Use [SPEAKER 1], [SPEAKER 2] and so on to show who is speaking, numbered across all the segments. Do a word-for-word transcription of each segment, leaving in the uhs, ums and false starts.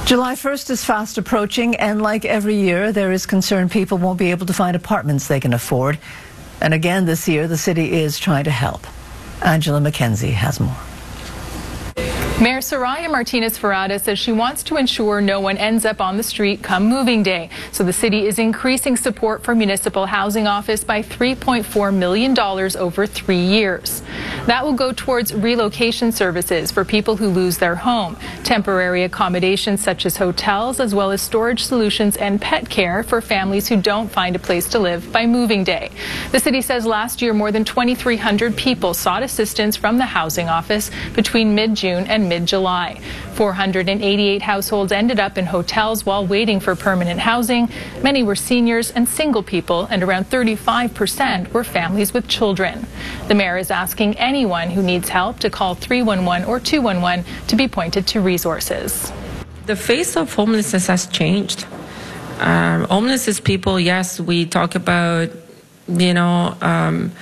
[SPEAKER 1] July first is fast approaching, and like every year, there is concern people won't be able to find apartments they can afford. And again this year, the city is trying to help. Angela McKenzie has more.
[SPEAKER 2] Mayor Soraya Martinez-Ferrada says she wants to ensure no one ends up on the street come moving day. So the city is increasing support for Municipal Housing Office by three point four million dollars over three years. That will go towards relocation services for people who lose their home, temporary accommodations such as hotels, as well as storage solutions and pet care for families who don't find a place to live by moving day. The city says last year more than twenty-three hundred people sought assistance from the Housing Office between mid-June and mid-July. four hundred eighty-eight households ended up in hotels while waiting for permanent housing. Many were seniors and single people, and around thirty-five percent were families with children. The mayor is asking anyone who needs help to call three one one or two one one to be pointed to resources.
[SPEAKER 3] The face of homelessness has changed. Um, homeless people, yes, we talk about, you know, um,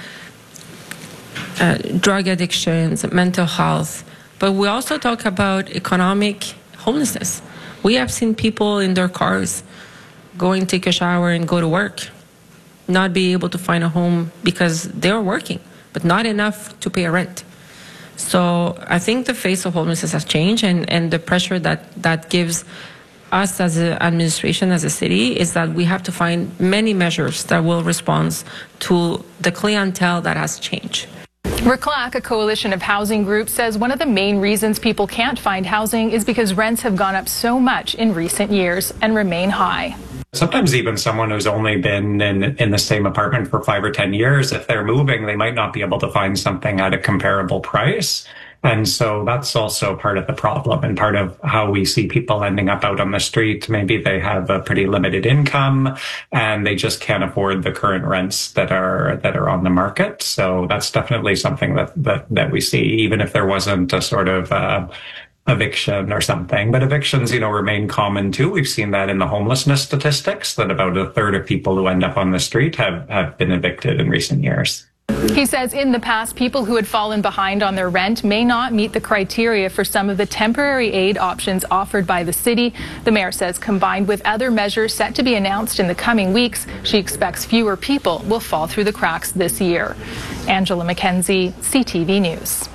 [SPEAKER 3] uh, drug addictions, mental health, but we also talk about economic homelessness. We have seen people in their cars going to take a shower and go to work, not be able to find a home because they're working, but not enough to pay a rent. So I think the face of homelessness has changed, and, and the pressure that that gives us as an administration, as a city, is that we have to find many measures that will respond to the clientele that has changed.
[SPEAKER 2] RECLAC, a coalition of housing groups, says one of the main reasons people can't find housing is because rents have gone up so much in recent years and remain high.
[SPEAKER 4] Sometimes even someone who's only been in, in the same apartment for five or ten years, if they're moving, they might not be able to find something at a comparable price. And so that's also part of the problem and part of how we see people ending up out on the street. Maybe they have a pretty limited income and they just can't afford the current rents that are that are on the market. So that's definitely something that that, that we see, even if there wasn't a sort of uh, eviction or something. But evictions, you know, remain common too. We've seen that in the homelessness statistics, that about a third of people who end up on the street have, have been evicted in recent years.
[SPEAKER 2] He says in the past, people who had fallen behind on their rent may not meet the criteria for some of the temporary aid options offered by the city. The mayor says combined with other measures set to be announced in the coming weeks, she expects fewer people will fall through the cracks this year. Angela McKenzie, C T V News.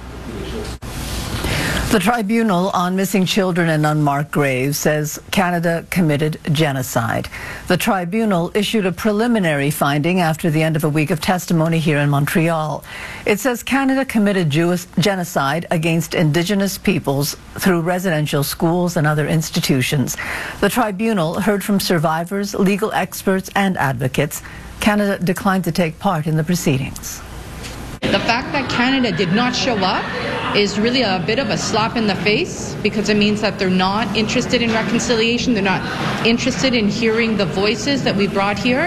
[SPEAKER 1] The Tribunal on Missing Children and Unmarked Graves says Canada committed genocide. The tribunal issued a preliminary finding after the end of a week of testimony here in Montreal. It says Canada committed Jewish genocide against Indigenous peoples through residential schools and other institutions. The tribunal heard from survivors, legal experts, and advocates. Canada declined to take part in the proceedings.
[SPEAKER 5] The fact that Canada did not show up is really a bit of a slap in the face, because it means that they're not interested in reconciliation. They're not interested in hearing the voices that we brought here.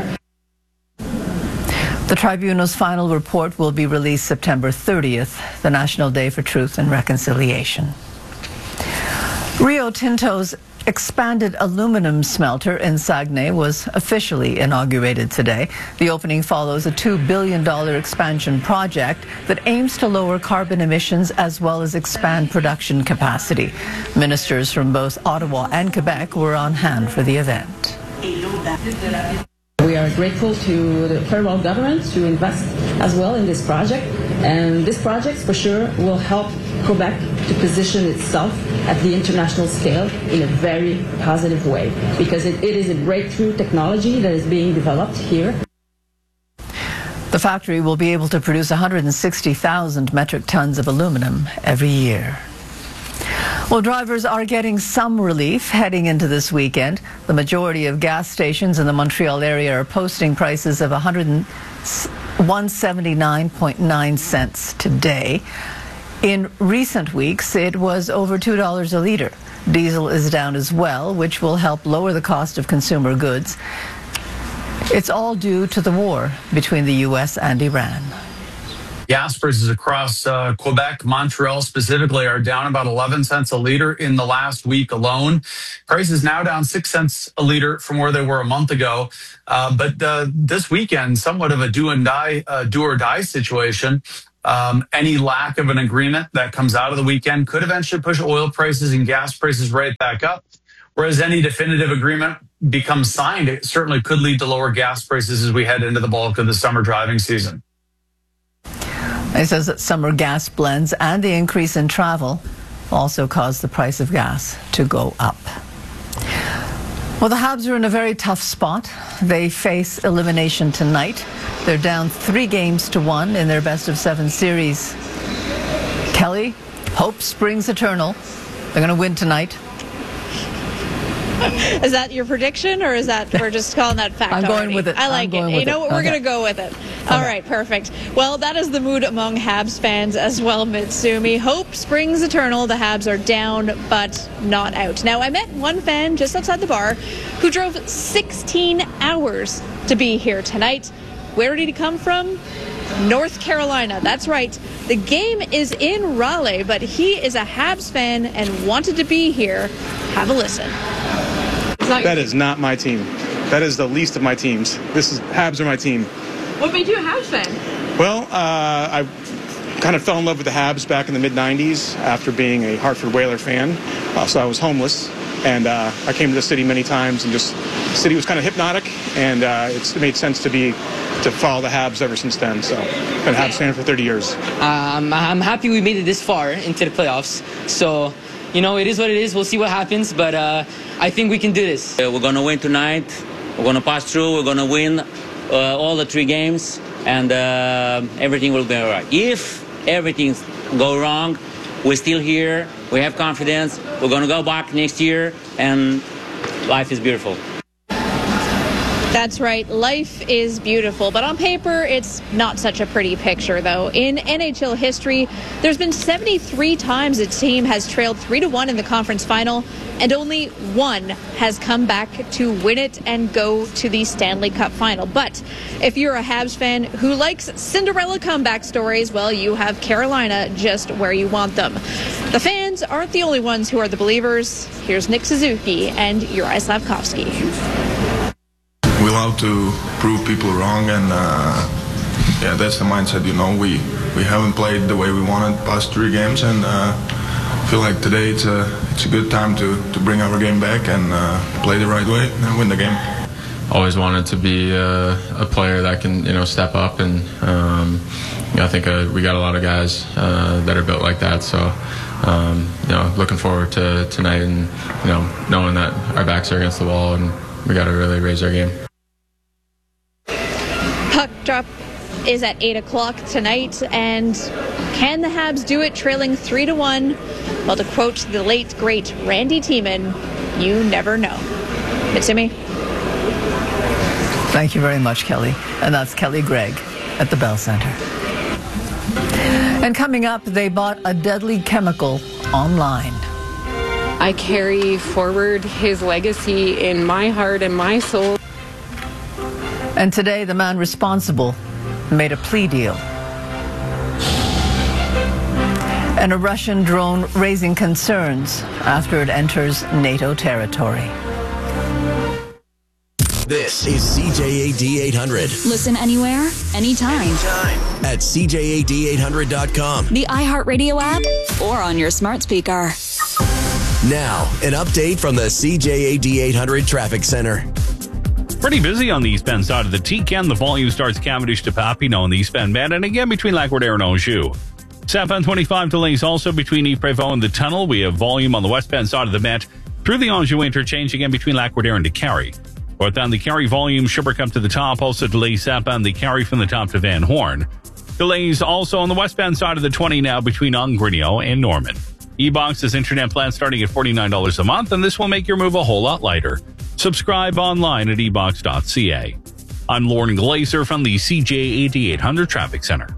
[SPEAKER 1] The tribunal's final report will be released September thirtieth, the National Day for Truth and Reconciliation. Rio Tinto's expanded aluminum smelter in Saguenay was officially inaugurated today. The opening follows a two billion dollars expansion project that aims to lower carbon emissions as well as expand production capacity. Ministers from both Ottawa and Quebec were on hand for the event.
[SPEAKER 6] We are grateful to the federal government to invest as well in this project, and this project for sure will help Quebec to position itself at the international scale in a very positive way, because it, it is a breakthrough technology that is being developed here.
[SPEAKER 1] The factory will be able to produce one hundred sixty thousand metric tons of aluminum every year. Well, drivers are getting some relief heading into this weekend. The majority of gas stations in the Montreal area are posting prices of one hundred one seventy-nine point nine cents today. In recent weeks, it was over two dollars a litre. Diesel is down as well, which will help lower the cost of consumer goods. It's all due to the war between the U S and Iran.
[SPEAKER 7] Gas prices across uh, Quebec, Montreal specifically, are down about eleven cents a litre in the last week alone. Prices now down six cents a litre from where they were a month ago. Uh, but uh, this weekend, somewhat of a do and die, uh, do or die situation. Um, any lack of an agreement that comes out of the weekend could eventually push oil prices and gas prices right back up. Whereas any definitive agreement becomes signed, it certainly could lead to lower gas prices as we head into the bulk of the summer driving season.
[SPEAKER 1] He says that summer gas blends and the increase in travel also caused the price of gas to go up. Well, the Habs are in a very tough spot. They face elimination tonight. They're down three games to one in their best of seven series. Kelly, hope springs eternal. They're going to win tonight.
[SPEAKER 8] Is that your prediction, or is that we're just calling that fact?
[SPEAKER 1] I'm going
[SPEAKER 8] already?
[SPEAKER 1] with it.
[SPEAKER 8] I like it. You know what? We're
[SPEAKER 1] okay.
[SPEAKER 8] going to go with it. All
[SPEAKER 1] okay.
[SPEAKER 8] right, perfect. Well, that is the mood among Habs fans as well, Mitsumi. Hope springs eternal. The Habs are down, but not out. Now, I met one fan just outside the bar who drove sixteen hours to be here tonight. Where did he come from? North Carolina. That's right. The game is in Raleigh, but he is a Habs fan and wanted to be here. Have a listen.
[SPEAKER 9] That is not my team. That is the least of my teams. This is Habs are my team.
[SPEAKER 8] What made you a Habs fan?
[SPEAKER 9] Well, uh, I kind of fell in love with the Habs back in the mid nineties after being a Hartford Whaler fan. Uh, so I was homeless, and uh, I came to the city many times, and just the city was kind of hypnotic, and uh, it's, it made sense to be to follow the Habs ever since then. So I've been a Habs fan for thirty years.
[SPEAKER 10] Um, I'm happy we made it this far into the playoffs. So, you know, it is what it is. We'll see what happens, but uh, I think we can do this.
[SPEAKER 11] Uh, we're going to win tonight. We're going to pass through. We're going to win uh, all the three games, and uh, everything will be all right. If everything go wrong, we're still here. We have confidence. We're going to go back next year, and life is beautiful.
[SPEAKER 8] That's right. Life is beautiful. But on paper, it's not such a pretty picture, though. In N H L history, there's been seventy-three times a team has trailed three to one in the conference final, and only one has come back to win it and go to the Stanley Cup final. But if you're a Habs fan who likes Cinderella comeback stories, well, you have Carolina just where you want them. The fans aren't the only ones who are the believers. Here's Nick Suzuki and Juraj Slavkovsky.
[SPEAKER 12] We love to prove people wrong, and uh, yeah, that's the mindset. You know, we we haven't played the way we wanted past three games, and uh, feel like today it's a it's a good time to to bring our game back and uh, play the right way and win the game.
[SPEAKER 13] Always wanted to be uh, a player that can you know step up, and um, you know, I think uh, we got a lot of guys uh, that are built like that. So. Um, you know, looking forward to tonight, and you know, knowing that our backs are against the wall, and we got to really raise our game.
[SPEAKER 8] Puck drop is at eight o'clock tonight, and can the Habs do it trailing three to one? Well, to quote the late, great Randy Tiemann, you never know. Mitsumi?
[SPEAKER 1] Thank you very much, Kelly. And that's Kelly Gregg at the Bell Center. And coming up, they bought a deadly chemical online.
[SPEAKER 14] I carry forward his legacy in my heart and my soul.
[SPEAKER 1] And today, the man responsible made a plea deal. And a Russian drone raising concerns after it enters NATO territory.
[SPEAKER 15] This is C J A D eight hundred.
[SPEAKER 16] Listen anywhere, anytime.
[SPEAKER 15] Anytime. At C J A D eight hundred dot com.
[SPEAKER 16] The iHeartRadio app, or on your smart speaker.
[SPEAKER 15] Now, an update from the C J A D eight hundred Traffic Center.
[SPEAKER 17] Pretty busy on the eastbound side of the T C A N. The volume starts Cavendish to Papineau on the eastbound band, and again between Lac-Roder and Anjou. Southbound twenty-five delays also between Yves-Prévost and the tunnel. We have volume on the westbound side of the Met through the Anjou interchange, again between Lac-Roder and DeCarry. Northbound the Carry volume, Sherbrooke up to the top. Also delays southbound the Carry from the top to Van Horn. Delays also on the westbound side of the twenty now between Ongrinio and Norman. E-Box's internet plan starting at forty-nine dollars a month, and this will make your move a whole lot lighter. Subscribe online at e box dot c a. I'm Lauren Glazer from the C J A D eight hundred Traffic Center.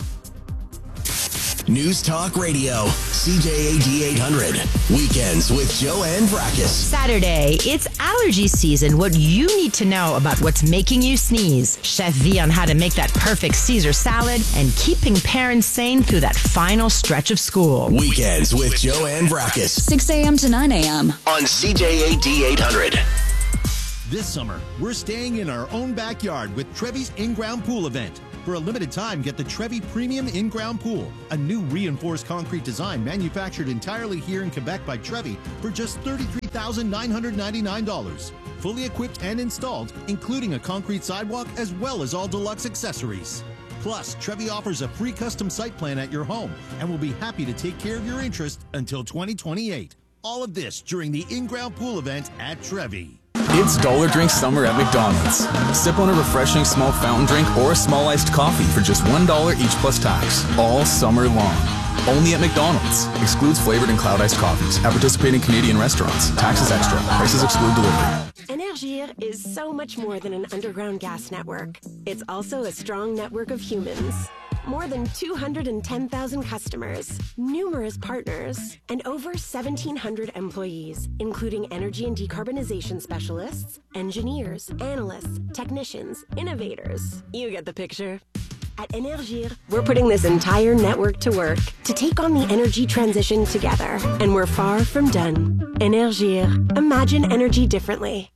[SPEAKER 15] News Talk Radio, C J A D eight hundred. Weekends with Joanne Vrackus.
[SPEAKER 18] Saturday, it's allergy season. What you need to know about what's making you sneeze. Chef V on how to make that perfect Caesar salad and keeping parents sane through that final stretch of school.
[SPEAKER 15] Weekends with Joanne Vrackus.
[SPEAKER 16] six a.m. to nine a.m.
[SPEAKER 15] on C J A D eight hundred.
[SPEAKER 19] This summer, we're staying in our own backyard with Trevi's in-ground pool event. For a limited time, get the Trevi Premium In-Ground Pool, a new reinforced concrete design manufactured entirely here in Quebec by Trevi for just thirty-three thousand nine hundred ninety-nine dollars. Fully equipped and installed, including a concrete sidewalk as well as all deluxe accessories. Plus, Trevi offers a free custom site plan at your home and will be happy to take care of your interest until twenty twenty-eight. All of this during the in-ground pool event at Trevi.
[SPEAKER 20] It's Dollar Drink Summer at McDonald's. Sip on a refreshing small fountain drink or a small iced coffee for just one dollar each plus tax, all summer long. Only at McDonald's. Excludes flavored and cloud iced coffees at participating Canadian restaurants. Taxes extra. Prices exclude delivery.
[SPEAKER 21] Énergir is so much more than an underground gas network. It's also a strong network of humans. More than two hundred ten thousand customers, numerous partners, and over seventeen hundred employees, including energy and decarbonization specialists, engineers, analysts, technicians, innovators. You get the picture. At Énergir, we're putting this entire network to work to take on the energy transition together, and we're far from done. Énergir. Imagine energy differently.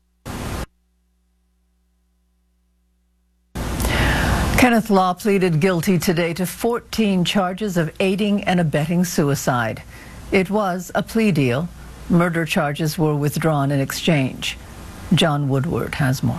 [SPEAKER 1] Kenneth Law pleaded guilty today to fourteen charges of aiding and abetting suicide. It was a plea deal. Murder charges were withdrawn in exchange. John Woodward has more.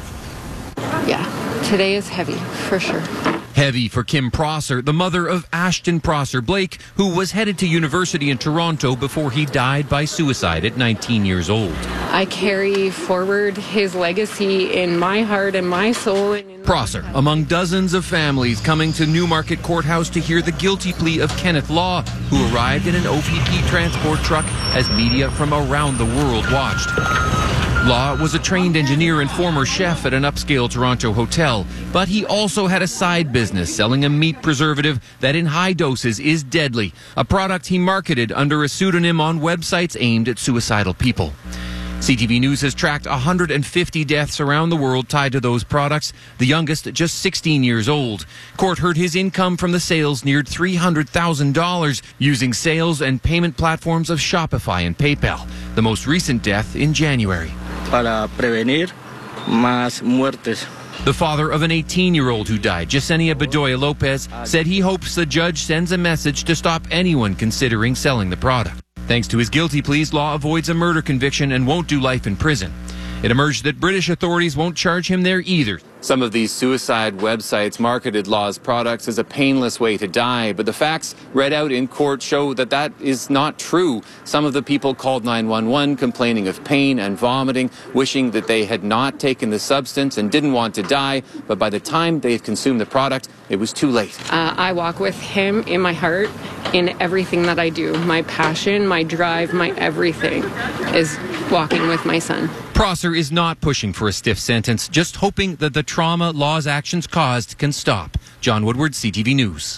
[SPEAKER 14] Yeah, today is heavy, for sure.
[SPEAKER 22] Heavy for Kim Prosser, the mother of Ashton Prosser Blake, who was headed to university in Toronto before he died by suicide at nineteen years old.
[SPEAKER 14] I carry forward his legacy in my heart and my soul. And
[SPEAKER 22] Prosser, among dozens of families coming to Newmarket Courthouse to hear the guilty plea of Kenneth Law, who arrived in an O P P transport truck as media from around the world watched. Law was a trained engineer and former chef at an upscale Toronto hotel, but he also had a side business selling a meat preservative that in high doses is deadly, a product he marketed under a pseudonym on websites aimed at suicidal people. C T V News has tracked one hundred fifty deaths around the world tied to those products, the youngest just sixteen years old. Court heard his income from the sales neared three hundred thousand dollars using sales and payment platforms of Shopify and PayPal. The most recent death in January.
[SPEAKER 23] Para prevenir más muertes.
[SPEAKER 22] The father of an eighteen-year-old who died, Yesenia Bedoya Lopez, said he hopes the judge sends a message to stop anyone considering selling the product. Thanks to his guilty pleas, Law avoids a murder conviction and won't do life in prison. It emerged that British authorities won't charge him there either. Some of these suicide websites marketed Law's products as a painless way to die, but the facts read out in court show that that is not true. Some of the people called nine one one complaining of pain and vomiting, wishing that they had not taken the substance and didn't want to die, but by the time they had consumed the product, it was too late.
[SPEAKER 14] Uh, I walk with him in my heart in everything that I do. My passion, my drive, my everything is walking with my son.
[SPEAKER 22] Prosser is not pushing for a stiff sentence, just hoping that the trauma Law's actions caused can stop. John Woodward, C T V News.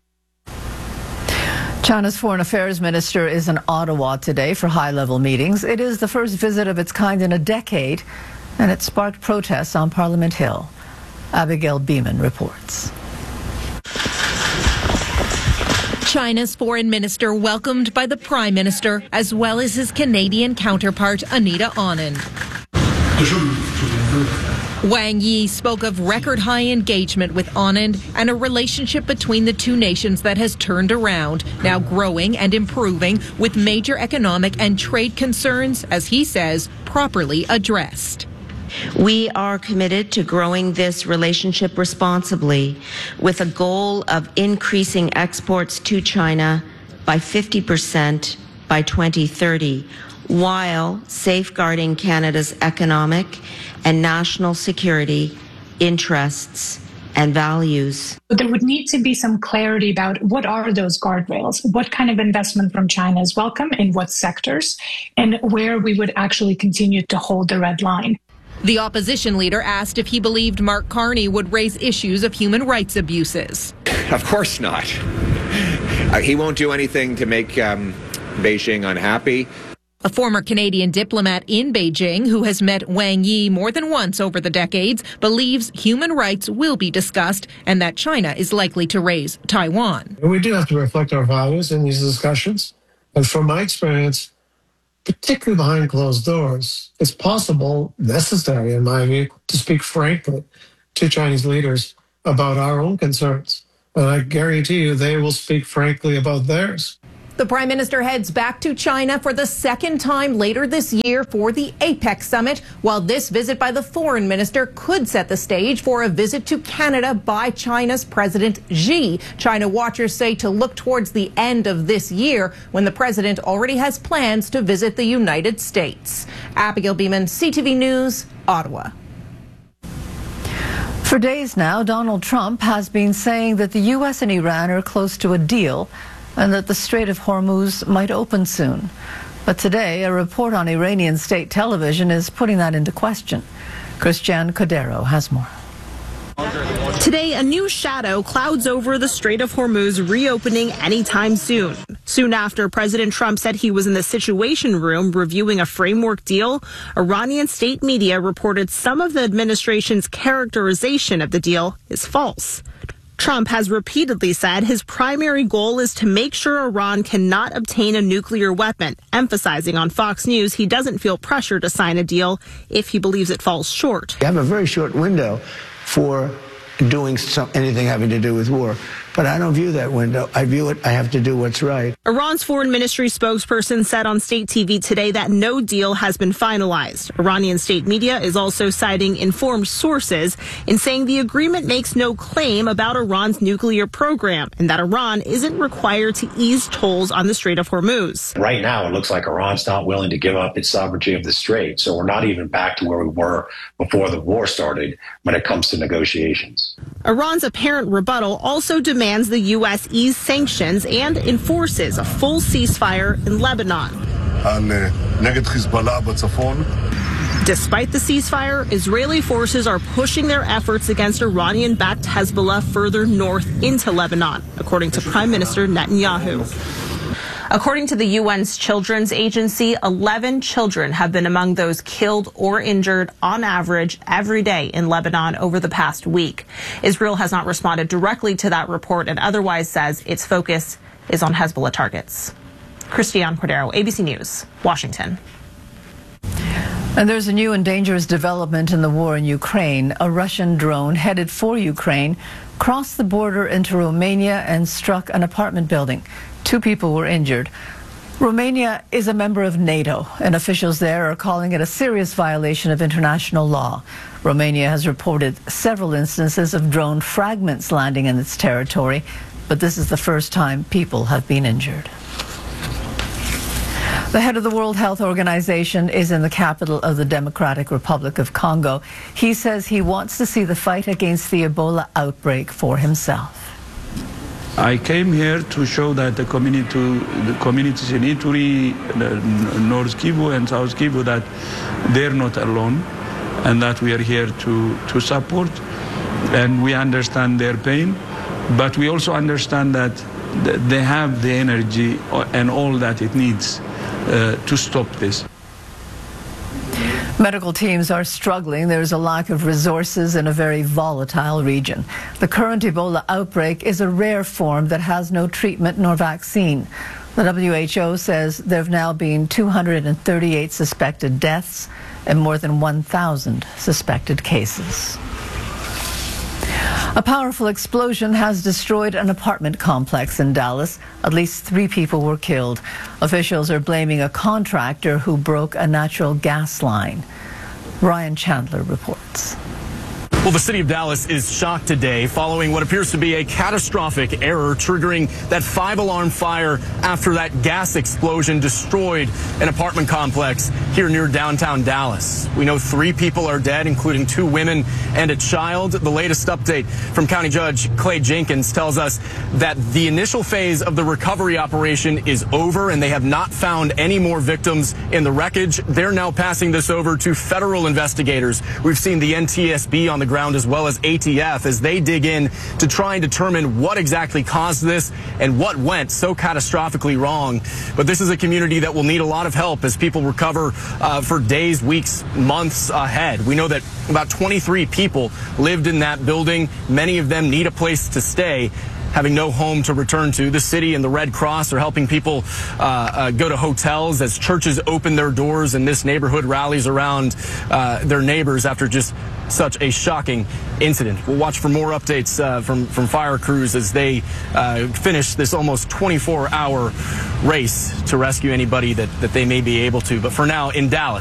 [SPEAKER 1] China's foreign affairs minister is in Ottawa today for high-level meetings. It is the first visit of its kind in a decade, and it sparked protests on Parliament Hill. Abigail Beeman reports.
[SPEAKER 24] China's foreign minister welcomed by the Prime Minister, as well as his Canadian counterpart, Anita Anand. Wang Yi spoke of record-high engagement with Anand and a relationship between the two nations that has turned around, now growing and improving, with major economic and trade concerns, as he says, properly addressed.
[SPEAKER 25] We are committed to growing this relationship responsibly with a goal of increasing exports to China by fifty percent by twenty thirty, while safeguarding Canada's economic and national security interests and values.
[SPEAKER 26] There would need to be some clarity about what are those guardrails, what kind of investment from China is welcome in what sectors, and where we would actually continue to hold the red line.
[SPEAKER 24] The opposition leader asked if he believed Mark Carney would raise issues of human rights abuses.
[SPEAKER 27] Of course not. Uh, he won't do anything to make um, Beijing unhappy.
[SPEAKER 24] A former Canadian diplomat in Beijing who has met Wang Yi more than once over the decades believes human rights will be discussed and that China is likely to raise Taiwan.
[SPEAKER 28] We do have to reflect our values in these discussions. And from my experience, particularly behind closed doors, it's possible, necessary in my view, to speak frankly to Chinese leaders about our own concerns. And I guarantee you they will speak frankly about theirs.
[SPEAKER 24] The Prime Minister heads back to China for the second time later this year for the APEC summit, while this visit by the foreign minister could set the stage for a visit to Canada by China's President Xi. China watchers say to look towards the end of this year when the president already has plans to visit the United States. Abigail Beeman, C T V News, Ottawa.
[SPEAKER 1] For days now, Donald Trump has been saying that the U S and Iran are close to a deal and that the Strait of Hormuz might open soon. But today, a report on Iranian state television is putting that into question. Christiane Cordero has more.
[SPEAKER 2] Today, a new shadow clouds over the Strait of Hormuz reopening anytime soon. Soon after President Trump said he was in the Situation Room reviewing a framework deal, Iranian state media reported some of the administration's characterization of the deal is false. Trump has repeatedly said his primary goal is to make sure Iran cannot obtain a nuclear weapon, emphasizing on Fox News he doesn't feel pressure to sign a deal if he believes it falls short.
[SPEAKER 3] You have a very short window for doing some, anything having to do with war. But I don't view that window. I view it, I have to do what's right.
[SPEAKER 2] Iran's foreign ministry spokesperson said on state T V today that no deal has been finalized. Iranian state media is also citing informed sources in saying the agreement makes no claim about Iran's nuclear program and that Iran isn't required to ease tolls on the Strait of Hormuz.
[SPEAKER 4] Right now, it looks like Iran's not willing to give up its sovereignty of the Strait, so we're not even back to where we were before the war started when it comes to negotiations.
[SPEAKER 2] Iran's apparent rebuttal also demands the U S ease sanctions and enforces a full ceasefire in Lebanon. Despite the ceasefire, Israeli forces are pushing their efforts against Iranian-backed Hezbollah further north into Lebanon, according to Prime Minister Netanyahu. According to the U N's Children's Agency, eleven children have been among those killed or injured on average every day in Lebanon over the past week. Israel has not responded directly to that report and otherwise says its focus is on Hezbollah targets. Christiane Cordero, A B C News, Washington.
[SPEAKER 1] And there's a new and dangerous development in the war in Ukraine. A Russian drone headed for Ukraine crossed the border into Romania and struck an apartment building. Two people were injured. Romania is a member of NATO, and officials there are calling it a serious violation of international law. Romania has reported several instances of drone fragments landing in its territory, but this is the first time people have been injured. The head of the World Health Organization is in the capital of the Democratic Republic of Congo. He says he wants to see the fight against the Ebola outbreak for himself.
[SPEAKER 5] I came here to show that the community, the communities in Ituri, North Kivu and South Kivu, that they're not alone, and that we are here to, to support, and we understand their pain, but we also understand that they have the energy and all that it needs uh, to stop this.
[SPEAKER 1] Medical teams are struggling. There's a lack of resources in a very volatile region. The current Ebola outbreak is a rare form that has no treatment nor vaccine. The W H O says there have now been two hundred thirty-eight suspected deaths and more than one thousand suspected cases. A powerful explosion has destroyed an apartment complex in Dallas. At least three people were killed. Officials are blaming a contractor who broke a natural gas line. Ryan Chandler reports.
[SPEAKER 6] Well, the city of Dallas is shocked today following what appears to be a catastrophic error triggering that five-alarm fire after that gas explosion destroyed an apartment complex here near downtown Dallas. We know three people are dead, including two women and a child. The latest update from County Judge Clay Jenkins tells us that the initial phase of the recovery operation is over and they have not found any more victims in the wreckage. They're now passing this over to federal investigators. We've seen the N T S B on the ground as well as A T F as they dig in to try and determine what exactly caused this and what went so catastrophically wrong. But this is a community that will need a lot of help as people recover uh, for days, weeks, months ahead. We know that about twenty-three people lived in that building. Many of them need a place to stay. having no home to return to. The city and the Red Cross are helping people uh, uh, go to hotels as churches open their doors and this neighborhood rallies around uh, their neighbors after just such a shocking incident. We'll watch for more updates uh, from, from fire crews as they uh, finish this almost twenty-four hour race to rescue anybody that, that they may be able to. But for now, in Dallas,